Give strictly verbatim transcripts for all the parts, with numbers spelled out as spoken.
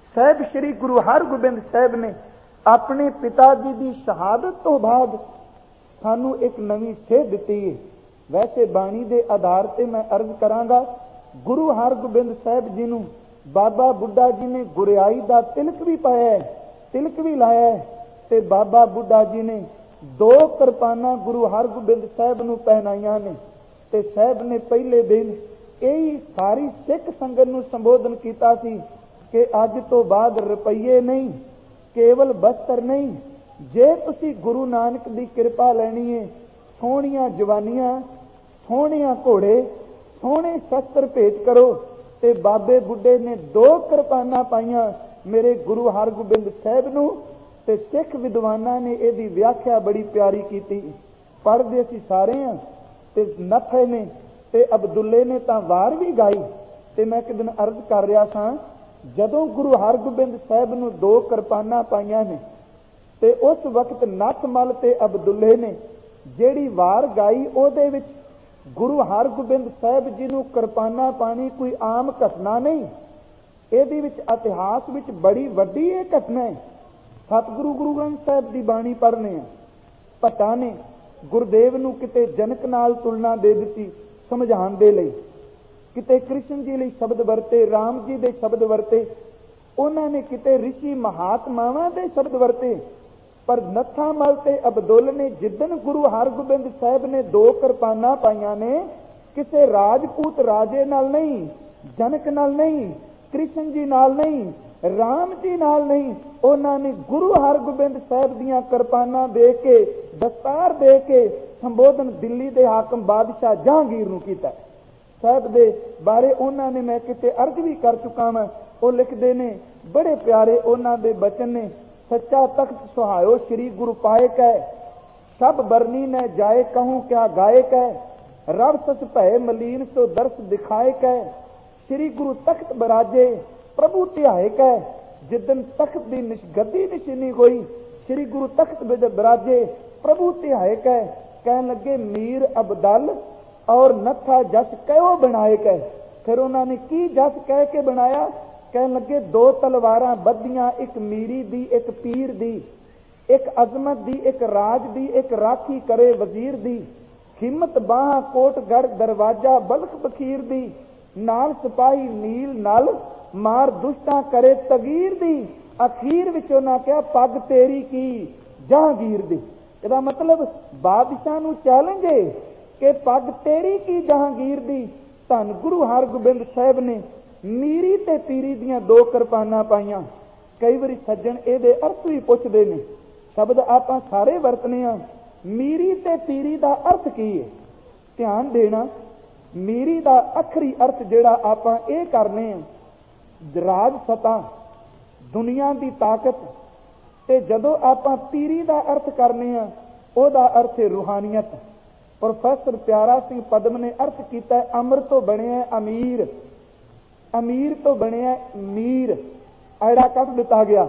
ਸਾਹਿਬ ਸ਼੍ਰੀ ਗੁਰੂ ਹਰਗੋਬਿੰਦ ਸਾਹਿਬ ਨੇ ਆਪਣੇ ਪਿਤਾ ਜੀ ਦੀ ਸ਼ਹਾਦਤ ਤੋਂ ਬਾਅਦ ਸਾਨੂੰ ਇੱਕ ਨਵੀਂ ਸੇਧ ਦਿੱਤੀ ਹੈ। ਵੈਸੇ ਬਾਣੀ ਦੇ ਆਧਾਰ ਤੇ ਮੈਂ ਅਰਜ਼ ਕਰਾਂਗਾ, ਗੁਰੂ ਹਰਗੋਬਿੰਦ ਸਾਹਿਬ ਜੀ ਨੂੰ ਬਾਬਾ ਬੁੱਢਾ ਜੀ ਨੇ ਗੁਰਿਆਈ ਦਾ ਤਿਲਕ ਵੀ ਪਾਇਆ, ਤਿਲਕ ਵੀ ਲਾਇਆ, ਤੇ ਬਾਬਾ ਬੁੱਢਾ ਜੀ ਨੇ ਦੋ ਕਿਰਪਾਨਾਂ ਗੁਰੂ ਹਰਗੋਬਿੰਦ ਸਾਹਿਬ ਨੂੰ ਪਹਿਨਾਈਆਂ ਨੇ। ਤੇ ਸਾਹਿਬ ਨੇ ਪਹਿਲੇ ਦਿਨ ਇਹੀ ਸਾਰੀ ਸਿੱਖ ਸੰਗਤ ਨੂੰ ਸੰਬੋਧਨ ਕੀਤਾ ਸੀ ਕਿ ਅੱਜ ਤੋਂ ਬਾਅਦ ਰੁਪਈਏ ਨਹੀਂ, ਕੇਵਲ ਬਸਤਰ ਨਹੀਂ, ਜੇ ਤੁਸੀਂ ਗੁਰੂ ਨਾਨਕ ਦੀ ਕਿਰਪਾ ਲੈਣੀ ਹੈ, ਸੋਹਣੀਆਂ ਜਵਾਨੀਆਂ, ਸੋਹਣੀਆਂ ਘੋੜੇ, ਸੋਹਣੇ ਸ਼ਸਤਰ ਭੇਟ ਕਰੋ। ਤੇ ਬਾਬੇ ਬੁੱਢੇ ਨੇ ਦੋ ਕਿਰਪਾਨਾਂ ਪਾਈਆਂ ਮੇਰੇ ਗੁਰੂ ਹਰਗੋਬਿੰਦ ਸਾਹਿਬ ਨੂੰ। ਤੇ ਸਿੱਖ ਵਿਦਵਾਨਾਂ ਨੇ ਇਹਦੀ ਵਿਆਖਿਆ ਬੜੀ ਪਿਆਰੀ ਕੀਤੀ, ਪੜ੍ਹਦੇ ਅਸੀਂ ਸਾਰੇ ਹਾਂ। ਤੇ ਨਫੇ ਨੇ ਤੇ ਅਬਦੁੱਲੇ ਨੇ ਤਾਂ ਵਾਰ ਵੀ ਗਾਈ। ਤੇ ਮੈਂ ਇੱਕ ਦਿਨ ਅਰਜ਼ ਕਰ ਰਿਹਾ ਸਾਂ, ਜਦੋਂ ਗੁਰੂ ਹਰਗੋਬਿੰਦ ਸਾਹਿਬ ਨੂੰ ਦੋ ਕਿਰਪਾਨਾਂ ਪਾਈਆਂ ਨੇ ਤੇ ਉਸ ਵਕਤ ਨੱਥਮਲ ਤੇ ਅਬਦੁੱਲੇ ਨੇ ਜਿਹੜੀ ਵਾਰ ਗਾਈ, ਉਹਦੇ ਵਿੱਚ ਗੁਰੂ ਹਰਗੋਬਿੰਦ ਸਾਹਿਬ ਜੀ ਨੂੰ ਕਿਰਪਾਨਾਂ ਪਾਣੀ ਕੋਈ ਆਮ ਘਟਨਾ ਨਹੀਂ, ਇਹਦੇ ਵਿੱਚ ਇਤਿਹਾਸ ਵਿੱਚ ਬੜੀ ਵੱਡੀ ਇਹ ਘਟਨਾ ਹੈ। ਸਤਿਗੁਰੂ ਗੁਰੂ ਗ੍ਰੰਥ ਸਾਹਿਬ ਦੀ ਬਾਣੀ ਪੜ੍ਹਨੇ ਆ। ਭੱਟਾਂ ਨੇ ਗੁਰਦੇਵ ਨੂੰ ਕਿਤੇ ਜਨਕ ਨਾਲ ਤੁਲਨਾ ਦੇ ਦਿੱਤੀ ਸਮਝਾਉਣ ਦੇ ਲਈ, ਕਿਤੇ ਕ੍ਰਿਸ਼ਨ ਜੀ ਲਈ ਸ਼ਬਦ ਵਰਤੇ, ਰਾਮ ਜੀ ਦੇ ਸ਼ਬਦ ਵਰਤੇ, ਉਹਨਾਂ ਨੇ ਕਿਤੇ ਰਿਸ਼ੀ ਮਹਾਤਮਾਵਾਂ ਦੇ ਸ਼ਬਦ ਵਰਤੇ। ਪਰ ਨੱਥਾਮਲ ਤੇ ਅਬਦੁੱਲ ਨੇ ਜਿੱਦਣ ਗੁਰੂ ਹਰਗੋਬਿੰਦ ਸਾਹਿਬ ਨੇ ਦੋ ਕਿਰਪਾਨਾਂ ਪਾਈਆਂ ਨੇ, ਕਿਸੇ ਰਾਜਪੂਤ ਰਾਜੇ ਨਾਲ ਨਹੀਂ, ਜਨਕ ਨਾਲ ਨਹੀਂ, ਕ੍ਰਿਸ਼ਨ ਜੀ ਨਾਲ ਨਹੀਂ, ਰਾਮ ਜੀ ਨਾਲ ਨਹੀਂ, ਉਹਨਾਂ ਨੇ ਗੁਰੂ ਹਰਗੋਬਿੰਦ ਸਾਹਿਬ ਦੀਆਂ ਕਿਰਪਾਨਾਂ ਦੇ ਕੇ, ਦਸਤਾਰ ਦੇ ਕੇ ਸੰਬੋਧਨ ਦਿੱਲੀ ਦੇ ਹਾਕਮ ਬਾਦਸ਼ਾਹ ਜਹਾਂਗੀਰ ਨੂੰ ਕੀਤਾ। ਸਾਹਿਬ ਦੇ ਬਾਰੇ ਉਹਨਾਂ ਨੇ ਮੈਂ ਕਿਤੇ ਅਰਜ਼ ਵੀ ਕਰ ਚੁੱਕਾ ਮੈਂ, ਉਹ ਲਿਖਦੇ ਨੇ ਬੜੇ ਪਿਆਰੇ ਉਹਨਾਂ ਦੇ ਬਚਨ ਨੇ, ਸੱਚਾ ਤਖਤ ਸੁਹਾਇਓ ਸ਼੍ਰੀ ਗੁਰੂ ਪਾਏ ਕੈ, ਸਭ ਬਰਨੀ ਨੇ ਜਾਏ ਕਹੂੰ ਕਿਆ ਗਾਏ ਕੈ, ਰਬ ਸਸ ਭੈ ਮਲੀਨ ਸੋ ਦਰਸ ਦਿਖਾਏ ਕੈ, ਸ਼੍ਰੀ ਗੁਰੂ ਤਖਤ ਬਰਾਜੇ ਪ੍ਰਭੂ ਧਿਆਏ ਕੈ। ਜਿੱਦਨ ਤਖਤ ਦੀ ਨਿਸ਼ਗੱਦੀ ਨਿਸ਼ਾਨੀ ਹੋਈ, ਸ਼੍ਰੀ ਗੁਰੂ ਤਖਤ ਬਰਾਜੇ ਪ੍ਰਭੂ ਧਿਆਏ ਕੈ, ਕਹਿਣ ਲੱਗੇ ਮੀਰ ਅਬਦਲ ਔਰ ਨੱਥਾ ਜਸ ਕਹਿਓ ਬਣਾਏ ਕੈ। ਫਿਰ ਉਹਨਾਂ ਨੇ ਕੀ ਜਸ ਕਹਿ ਕੇ ਬਣਾਇਆ? ਕਹਿਣ ਲੱਗੇ ਦੋ ਤਲਵਾਰਾਂ ਬੱਧੀਆਂ, ਇੱਕ ਮੀਰੀ ਦੀ, ਇੱਕ ਪੀਰ ਦੀ, ਇੱਕ ਅਜ਼ਮਤ ਦੀ, ਇੱਕ ਰਾਜ ਦੀ, ਇੱਕ ਰਾਖੀ ਕਰੇ ਵਜ਼ੀਰ ਦੀ, ਹਿੰਮਤ ਬਾਹਾਂ ਕੋਟਗੜ ਦਰਵਾਜ਼ਾ ਬਲਖ ਬਖੀਰ ਦੀ, ਨਾਲ ਸਿਪਾਹੀ ਨੀਲ ਨਲ ਮਾਰ ਦੁਸ਼ਟਾਂ ਕਰੇ ਤਗੀਰ ਦੀ। ਅਖੀਰ ਵਿੱਚ ਉਹਨਾਂ ਕਿਹਾ ਪੱਗ ਤੇਰੀ ਕੀ ਜਹਾਂਗੀਰ ਦੀ। ਇਹਦਾ ਮਤਲਬ ਬਾਦਸ਼ਾਹ ਨੂੰ ਚੈਲੰਜ ਹੈ ਕਿ ਪੱਗ ਤੇਰੀ ਕੀ ਜਹਾਂਗੀਰ ਦੀ। ਧੰਨ ਗੁਰੂ ਹਰਗੋਬਿੰਦ ਸਾਹਿਬ ਨੇ ਮੀਰੀ ਤੇ ਪੀਰੀ ਦੀਆਂ ਦੋ ਕਿਰਪਾਨਾਂ ਪਾਈਆਂ। ਕਈ ਵਾਰੀ ਸੱਜਣ ਇਹਦੇ ਅਰਥ ਵੀ ਪੁੱਛਦੇ ਨੇ, ਸ਼ਬਦ ਆਪਾਂ ਸਾਰੇ ਵਰਤਨੇ ਆ, ਮੀਰੀ ਤੇ ਪੀਰੀ ਦਾ ਅਰਥ ਕੀ ਹੈ? ਧਿਆਨ ਦੇਣਾ, ਮੀਰੀ ਦਾ ਅਖਰੀ ਅਰਥ ਜਿਹੜਾ ਆਪਾਂ ਇਹ ਕਰਨੇ ਆ, ਰਾਜ ਸਤਾ, ਦੁਨੀਆ ਦੀ ਤਾਕਤ। ਤੇ ਜਦੋਂ ਆਪਾਂ ਪੀਰੀ ਦਾ ਅਰਥ ਕਰਨੇ ਆ, ਉਹਦਾ ਅਰਥ ਹੈ ਰੂਹਾਨੀਅਤ। ਪ੍ਰੋਫੈਸਰ ਪਿਆਰਾ ਸਿੰਘ ਪਦਮ ਨੇ ਅਰਥ ਕੀਤਾ, ਅਮਰ ਤੋਂ ਬਣਿਆ ਅਮੀਰ, ਅਮੀਰ ਤੋਂ ਬਣਿਆ ਮੀਰ, ਐੜਾ ਕੱਢ ਦਿੱਤਾ ਗਿਆ,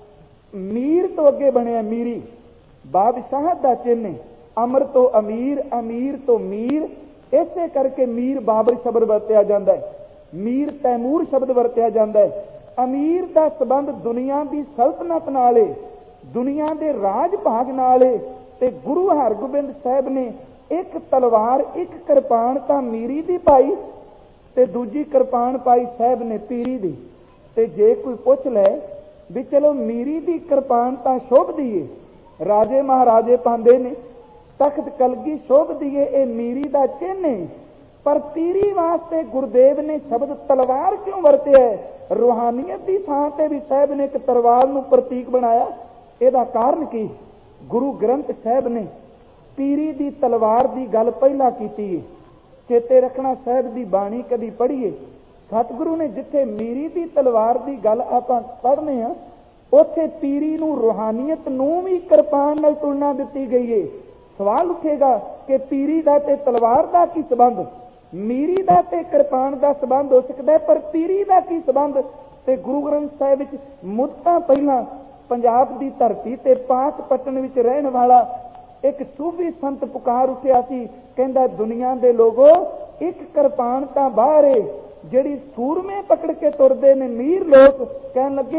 ਮੀਰ ਤੋਂ ਅੱਗੇ ਬਣਿਆ ਮੀਰੀ, ਬਾਦਸ਼ਾਹ ਦਾ ਚਿੰਨ੍ਹ। ਅਮਰ ਤੋਂ ਅਮੀਰ, ਅਮੀਰ ਤੋਂ ਮੀਰ, ਇਸੇ ਕਰਕੇ ਮੀਰ ਬਾਬਰ ਸ਼ਬਦ ਵਰਤਿਆ ਜਾਂਦਾ ਹੈ, ਮੀਰ ਤੈਮੂਰ ਸ਼ਬਦ ਵਰਤਿਆ ਜਾਂਦਾ ਹੈ। ਅਮੀਰ ਦਾ ਸੰਬੰਧ ਦੁਨੀਆ ਦੀ ਸਲਤਨਤ ਨਾਲ ਹੈ, ਦੁਨੀਆ ਦੇ ਰਾਜ ਭਾਗ ਨਾਲ ਹੈ। ਤੇ ਗੁਰੂ ਹਰਗੋਬਿੰਦ ਸਾਹਿਬ ਨੇ ਇੱਕ ਤਲਵਾਰ, ਇੱਕ ਕਿਰਪਾਨ ਤਾਂ ਮੀਰੀ ਦੀ ਪਾਈ ਤੇ ਦੂਜੀ ਕਿਰਪਾਨ ਪਾਈ ਸਾਹਿਬ ਨੇ ਪੀਰੀ ਦੀ। ਤੇ ਜੇ ਕੋਈ ਪੁੱਛ ਲੈ ਵੀ ਚਲੋ ਮੀਰੀ ਦੀ ਕਿਰਪਾਨ ਤਾਂ ਸ਼ੋਭਦੀ ਏ, ਰਾਜੇ ਮਹਾਰਾਜੇ ਪਾਉਂਦੇ ਨੇ, ਤਖਤ ਕਲਗੀ ਸ਼ੋਭਦੀ ਏ, ਇਹ ਮੀਰੀ ਦਾ ਚਿੰਨ੍ਹ ਹੈ। ਪਰ ਪੀਰੀ ਵਾਸਤੇ ਗੁਰਦੇਵ ਨੇ ਸ਼ਬਦ ਤਲਵਾਰ ਕਿਉਂ ਵਰਤਿਆ? ਰੂਹਾਨੀਅਤ ਦੀ ਥਾਂ ਤੇ ਵੀ ਸਾਹਿਬ ਨੇ ਇੱਕ ਤਲਵਾਰ ਨੂੰ ਪ੍ਰਤੀਕ ਬਣਾਇਆ। ਇਹਦਾ ਕਾਰਨ ਕੀ? ਗੁਰੂ ਗ੍ਰੰਥ ਸਾਹਿਬ ਨੇ ਪੀਰੀ ਦੀ ਤਲਵਾਰ ਦੀ ਗੱਲ ਪਹਿਲਾਂ ਕੀਤੀ ਹੈ। ਚੇਤੇ ਰੱਖਣਾ, ਸਾਹਿਬ ਦੀ ਬਾਣੀ ਕਦੀ ਪੜ੍ਹੀਏ, ਸਤਿਗੁਰੂ ਨੇ ਜਿੱਥੇ ਮੀਰੀ ਦੀ ਤਲਵਾਰ ਦੀ ਗੱਲ ਆਪਾਂ ਪੜ੍ਹਨੇ ਆ, ਉੱਥੇ ਪੀਰੀ ਨੂੰ, ਰੂਹਾਨੀਅਤ ਨੂੰ ਵੀ ਕਿਰਪਾਨ ਨਾਲ ਤੁਲਨਾ ਦਿੱਤੀ ਗਈ ਹੈ। ਸਵਾਲ ਉੱਠੇਗਾ ਕਿ ਪੀਰੀ ਦਾ ਤੇ ਤਲਵਾਰ ਦਾ ਕੀ ਸੰਬੰਧ? ਮੀਰੀ ਦਾ ਤੇ ਕਿਰਪਾਨ ਦਾ ਸੰਬੰਧ ਹੋ ਸਕਦਾ ਹੈ, ਪਰ ਪੀਰੀ ਦਾ ਕੀ ਸੰਬੰਧ? ਤੇ ਗੁਰੂ ਗ੍ਰੰਥ ਸਾਹਿਬ ਵਿੱਚ ਮੁੱਦਤਾਂ ਪਹਿਲਾਂ ਪੰਜਾਬ ਦੀ ਧਰਤੀ ਤੇ ਪਾਕ ਪਟਨ ਵਿੱਚ ਰਹਿਣ ਵਾਲਾ ਇੱਕ ਸੂਫੀ ਸੰਤ ਪੁਕਾਰ ਉੱਠਿਆ ਸੀ, ਕਹਿੰਦਾ ਦੁਨੀਆ ਦੇ ਲੋਗੋ, ਇੱਕ ਕਿਰਪਾਨ ਤਾਂ ਬਾਹਰ ਏ, ਜਿਹੜੀ ਸੂਰਮੇ ਪਕੜ ਕੇ ਤੁਰਦੇ ਨੇ ਮੀਰ ਲੋਕ। ਕਹਿਣ ਲੱਗੇ